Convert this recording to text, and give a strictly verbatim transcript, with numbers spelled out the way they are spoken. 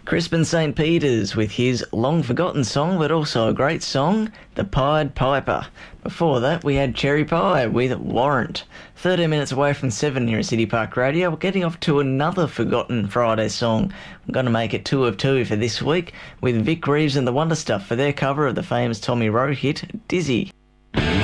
Crispin Saint Peters with his long-forgotten song, but also a great song, The Pied Piper. Before that, we had Cherry Pie with Warrant. thirteen minutes away from seven here at City Park Radio. We're getting off to another forgotten Friday song. I'm going to make it two of two for this week with Vic Reeves and the Wonder Stuff for their cover of the famous Tommy Rowe hit, Dizzy.